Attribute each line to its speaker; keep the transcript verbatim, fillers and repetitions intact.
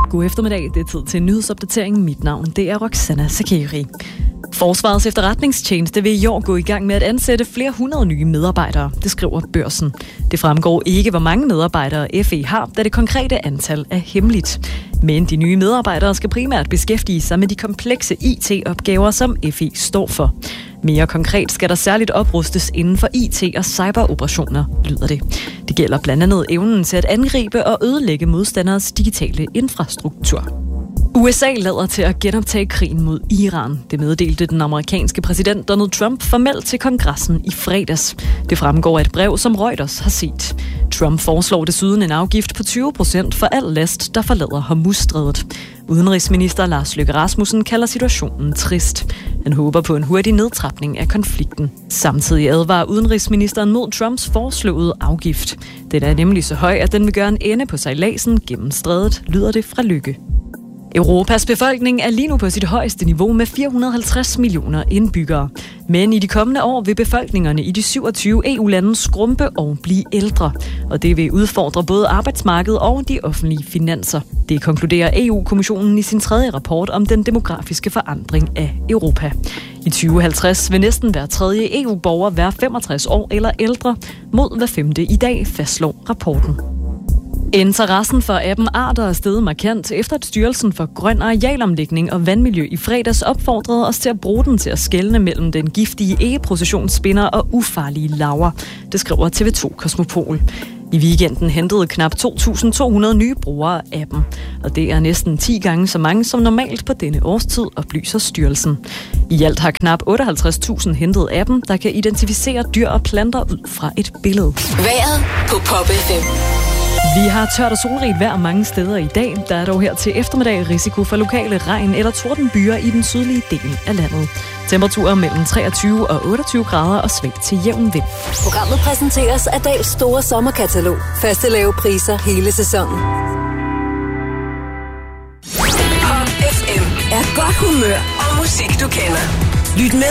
Speaker 1: God eftermiddag. Det er tid til en nyhedsopdatering. Mit navn det er Roxana Sakeri. Forsvarets efterretningstjeneste vil i år gå i gang med at ansætte flere hundrede nye medarbejdere, det skriver Børsen. Det fremgår ikke, hvor mange medarbejdere F E har, da det konkrete antal er hemmeligt. Men de nye medarbejdere skal primært beskæftige sig med de komplekse I T-opgaver, som F E står for. Mere konkret skal der særligt oprustes inden for I T- og cyberoperationer, lyder det. Det gælder blandt andet evnen til at angribe og ødelægge modstanderes digitale infrastruktur. U S A lader til at genoptage krigen mod Iran. Det meddelte den amerikanske præsident Donald Trump formelt til kongressen i fredags. Det fremgår af et brev, som Reuters har set. Trump foreslår desuden en afgift på tyve procent for al last, der forlader Hormuzstrædet. Udenrigsminister Lars Løkke Rasmussen kalder situationen trist. Han håber på en hurtig nedtrapning af konflikten. Samtidig advarer udenrigsministeren mod Trumps foreslåede afgift. Den er nemlig så høj, at den vil gøre en ende på sejladsen gennem strædet, lyder det fra Løkke. Europas befolkning er lige nu på sit højeste niveau med fire hundrede og halvtreds millioner indbyggere. Men i de kommende år vil befolkningerne i de syvogtyve E U-lande skrumpe og blive ældre. Og det vil udfordre både arbejdsmarkedet og de offentlige finanser. Det konkluderer E U-kommissionen i sin tredje rapport om den demografiske forandring af Europa. I tyve halvtreds vil næsten hver tredje E U-borger være femogtres år eller ældre, mod hver femte i dag, fastslår rapporten. Interessen for appen Arter er steget markant, efter at Styrelsen for Grøn Arealomlægning og Vandmiljø i fredags opfordrede os til at bruge den til at skelne mellem den giftige egeprocessionsspinder og ufarlige laver. Det skriver T V to Kosmopol. I weekenden hentede knap to tusind to hundrede nye brugere af appen, og det er næsten ti gange så mange som normalt på denne årstid, oplyser styrelsen. I alt har knap otteoghalvtreds tusind hentet appen, der kan identificere dyr og planter ud fra et billede.
Speaker 2: Vejret på Pop F M.
Speaker 1: Vi har tørt og solrigt vejr mange steder i dag. Der er dog her til eftermiddag risiko for lokale regn- eller tordenbyer i den sydlige del af landet. Temperaturer mellem treogtyve og otteogtyve grader og svag til jævn vind.
Speaker 2: Programmet præsenteres af Dals store sommerkatalog. Faste lave priser hele sæsonen. Pop F M er godt humør og musik, du kender. Lyt med